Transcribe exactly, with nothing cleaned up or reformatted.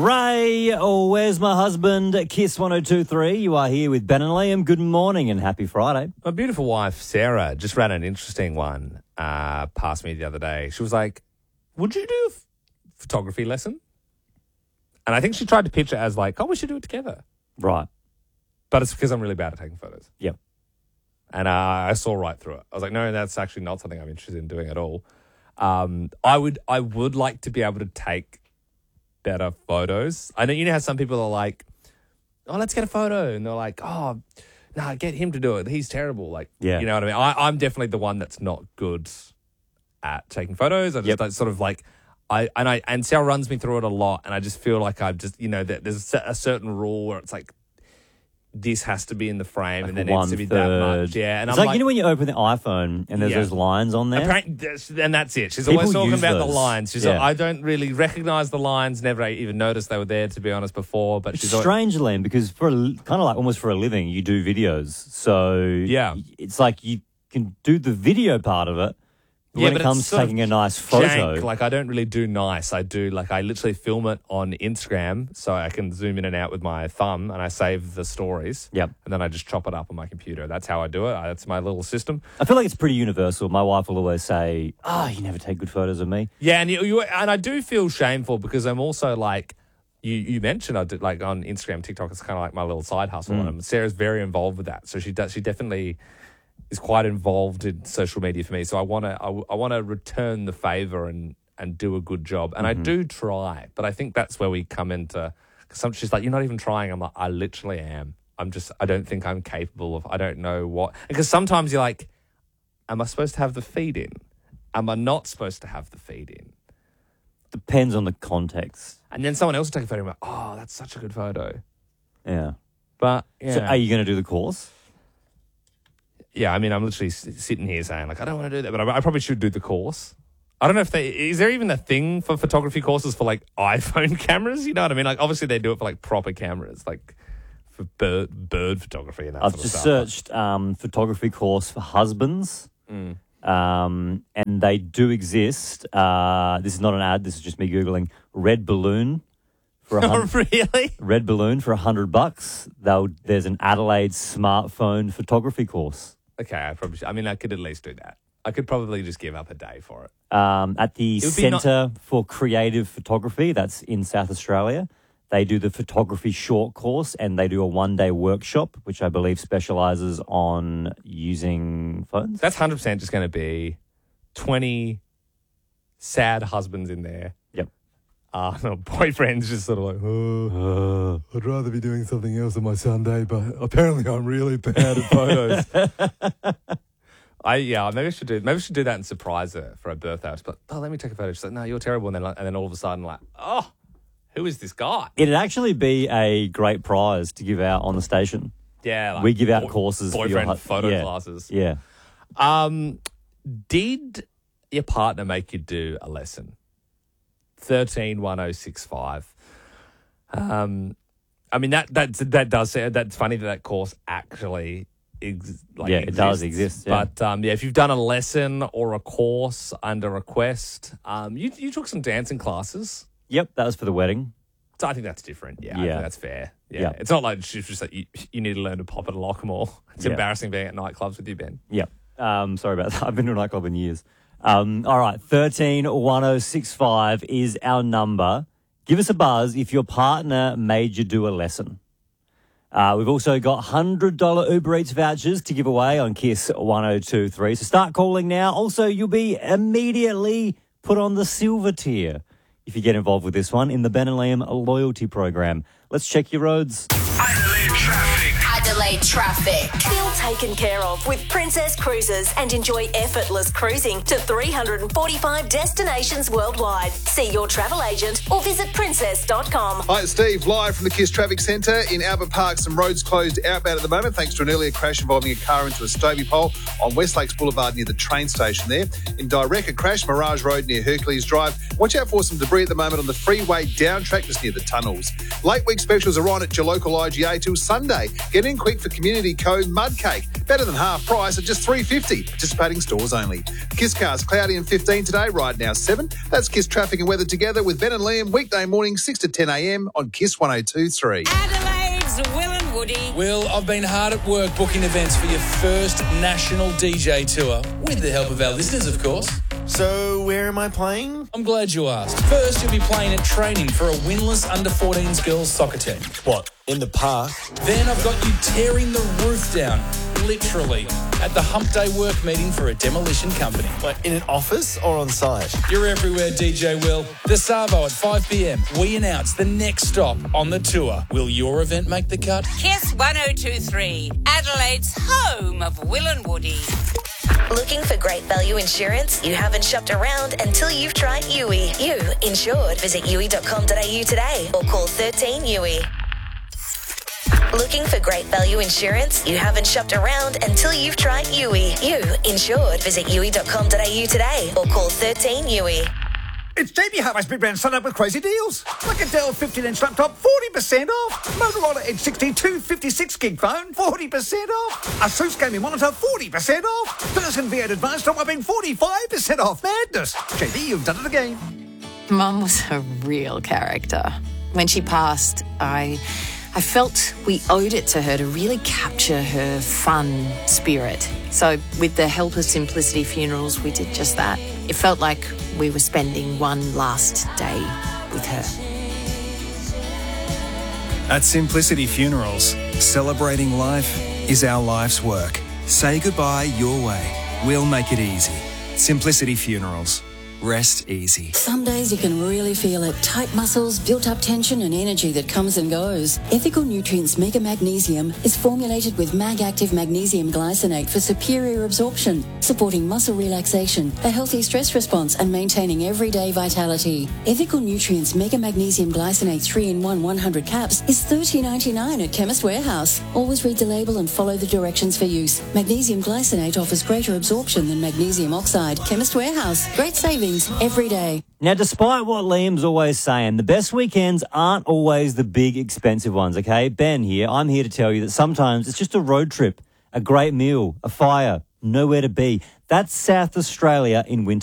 Ray, oh, where's my husband? Kiss one oh two point three. You are here with Ben and Liam. Good morning and happy Friday. My beautiful wife, Sarah, just ran an interesting one uh, past me the other day. She was like, would you do a f- photography lesson? And I think she tried to pitch it as like, oh, we should do it together. Right. But it's because I'm really bad at taking photos. Yep. And uh, I saw right through it. I was like, no, that's actually not something I'm interested in doing at all. Um, I would I would like to be able to take better photos. I know, you know how some people are like, oh, let's get a photo. And they're like, oh, no, nah, get him to do it. He's terrible. Like, yeah. You know what I mean? I, I'm definitely the one that's not good at taking photos. I just Yep. like, sort of like, I and I and Sarah runs me through it a lot. And I just feel like I've just, you know, that there's a certain rule where it's like, this has to be in the frame Like and there needs to be that much. Yeah. And it's I'm like, like, you know when you open the iPhone and there's Yeah. those lines on there? Apparently, and that's it. She's People always talking use about those. the lines. She's Yeah. like, I don't really recognize the lines. Never even noticed they were there, to be honest, before. But It's she's always, strange, Liam, because for a, kind of like almost for a living, you do videos. So Yeah. it's like you can do the video part of it. But Yeah, when but it it's comes to sort of taking a nice photo, jank. Like, I don't really do nice. I do, like, I literally film it on Instagram so I can zoom in and out with my thumb and I save the stories. Yep. And then I just chop it up on my computer. That's how I do it. That's my little system. I feel like it's pretty universal. My wife will always say, oh, you never take good photos of me. Yeah, and you, you and I do feel shameful because I'm also like, you you mentioned I did like on Instagram, TikTok. It's kind of like my little side hustle, Mm. and Sarah's very involved with that. So she does. She definitely is quite involved in social media for me. So I want to I, I want to return the favor and and do a good job. And Mm-hmm. I do try, but I think that's where we come into. Cause some, she's like, you're not even trying. I'm like, I literally am. I'm just. I don't think I'm capable of. I don't know what. Because sometimes you're like, am I supposed to have the feed in? Am I not supposed to have the feed in? Depends on the context. And then someone else will take a photo and be like, oh, that's such a good photo. Yeah. But, yeah. So are you going to do the course? yeah, I mean, I'm literally s- sitting here saying, like, I don't want to do that, but I, I probably should do the course. I don't know if they, is there even a thing for photography courses for, like, iPhone cameras? You know what I mean? Like, obviously they do it for, like, proper cameras, like, for bird, bird photography and that I've sort just of stuff. searched um, photography course for husbands, Mm. um, and they do exist. Uh, this is not an ad. This is just me googling Red Balloon for a Oh, hundred. really? Red Balloon for a hundred bucks. They'll, there's an Adelaide smartphone photography course Okay, I probably should. I mean, I could at least do that. I could probably just give up a day for it. um, at the It would be not- Centre for Creative Photography. That's in South Australia. They do the photography short course and they do a one-day workshop, which I believe specialises on using phones. That's one hundred percent just going to be twenty sad husbands in there. Yep. Uh, no, boyfriends just sort of like, oh, Uh, I'd rather be doing something else on my Sunday, but apparently I'm really bad at photos. I yeah, maybe I should do maybe I should do that and surprise her for her birthday. I was like, oh, let me take a photo. She's like, no, you're terrible. And then like, and then all of a sudden, like, oh, who is this guy? It'd actually be a great prize to give out on the station. Yeah, like We give out boy- courses for your boyfriend hu- photo yeah. classes. Yeah. Um, did your partner make you do a lesson? Thirteen one oh six five. Um, I mean that that that does that's funny that that course actually ex, like Yeah, it does exists. exist, yeah. But um, yeah, if you've done a lesson or a course under request, um, you you took some dancing classes. Yep, that was for the wedding. So I think that's different. Yeah, I Yeah. think that's fair. Yeah, Yeah. it's not like she's just like you, you need to learn to pop at a Lockmore. It's Yeah. embarrassing being at nightclubs with you, Ben. Yep. Um, sorry about that. I've been to a nightclub in years. Um, all right, thirteen one oh six five is our number. Give us a buzz if your partner made you do a lesson. Uh, we've also got one hundred dollars Uber Eats vouchers to give away on Kiss one oh two point three. So start calling now. Also, you'll be immediately put on the silver tier if you get involved with this one in the Ben and Liam loyalty program. Let's check your roads. Adelaide traffic. Adelaide traffic. Feel taken care of with Princess Cruises and enjoy effortless cruising to three hundred forty-five destinations worldwide. See your travel agent or visit princess dot com. Hi, it's Steve, live from the Kiss Traffic Centre in Albert Park. Some roads closed outbound at the moment thanks to an earlier crash involving a car into a Stobie pole on West Lakes Boulevard near the train station there. In Direct, a crash, Mirage Road near Hercules Drive. Watch out for some debris at the moment on the freeway down track just near the tunnels. Late week specials are on at your local I G A till Sunday. Get in in quick for Community Code Mud Cake. Better than half price at just three dollars fifty. Participating stores only. Kiss Cars, cloudy and fifteen today, right now seven. That's Kiss Traffic and Weather together with Ben and Liam, weekday morning six to ten a.m. on Kiss one oh two point three. Adelaide's Will and Woody. Will, I've been hard at work booking events for your first national D J tour, with the help of our listeners, of course. So, where am I playing? I'm glad you asked. First, you'll be playing at training for a winless under fourteens girls soccer team. What, in the park? Then I've got you tearing the roof down, literally, at the hump day work meeting for a demolition company. Like, in an office or on site? You're everywhere, D J Will. The Savo at five p.m. We announce the next stop on the tour. Will your event make the cut? Kiss one oh two point three, Adelaide's home of Will and Woody. Looking for great value insurance? You haven't shopped around until you've tried U I. You insured. Visit U I dot com dot a u today or call thirteen U I. Looking for great value insurance? You haven't shopped around until you've tried U I. You insured. Visit U I dot com dot a u today or call thirteen U I. It's J B Hi-Fi's Big Brand Sun Up with crazy deals. Like a Dell fifteen inch laptop, forty percent off. Motorola Edge sixty-two fifty-six gig phone, forty percent off. Asus gaming monitor, forty percent off. Dyson V eight Advanced top whopping forty-five percent off. Madness. J B, you've done it again. Mum was a real character. When she passed, I... I felt we owed it to her to really capture her fun spirit. So with the help of Simplicity Funerals, we did just that. It felt like we were spending one last day with her. At Simplicity Funerals, celebrating life is our life's work. Say goodbye your way. We'll make it easy. Simplicity Funerals. Rest easy. Some days you can really feel it. Tight muscles, built-up tension and energy that comes and goes. Ethical Nutrients Mega Magnesium is formulated with Mag-Active Magnesium Glycinate for superior absorption, supporting muscle relaxation, a healthy stress response and maintaining everyday vitality. Ethical Nutrients Mega Magnesium Glycinate three in one one hundred caps is thirteen ninety-nine at Chemist Warehouse. Always read the label and follow the directions for use. Magnesium Glycinate offers greater absorption than magnesium oxide. Chemist Warehouse. Great savings every day. Now, despite what Liam's always saying, the best weekends aren't always the big, expensive ones, okay? Ben here, I'm here to tell you that sometimes it's just a road trip, a great meal, a fire, nowhere to be. That's South Australia in winter.